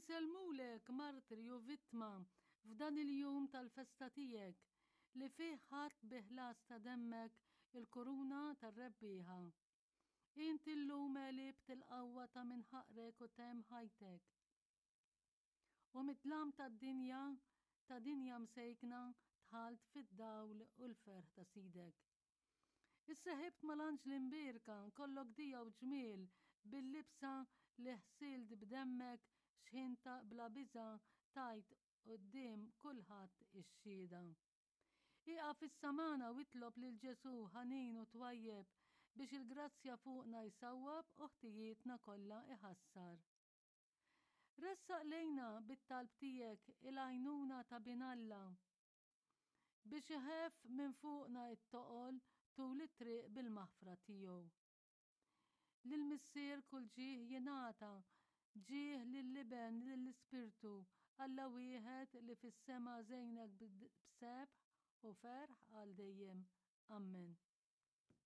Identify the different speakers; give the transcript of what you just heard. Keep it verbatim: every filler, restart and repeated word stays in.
Speaker 1: Inselmulek martirju vittma f'dan il-jum tal-festa tijek li fih ħadd biħlas ta' demmek il-kuruna tar-rebbieħa. Inti l-lum elibt il-qawwa ta' minn ħaqrek u tem ħajtek. U mitlam ta' dinja ta' dinja msejkna tħalt fid-dawl u l-ferħ ta' sidek. Isseħibt mal-anġli mbirka kollok dija u ġmiel bil-libsa li ħsild b'demmek xħinta bla biża tajt qudiem kulħadd ix-xhieda. Iqa fis-samana u itlob lil Ġesu ħanin u twajjeb biex il-grazzja fuqna jsawwab u ħtijietna kollha iħassar. Ressaq lejna bit-talb tiegħek il-għajnuna ta' binalla biex iħeff minn fuqna it-toqol tul it-triq bil-maħfra tiegħu. Lil-missier kull ġieħ jingħata ġieħ lill-liben lill-ispirtu Alla wieħed li fis-sema żejnek b'sebħ u ferħ għal dejjem. Amen.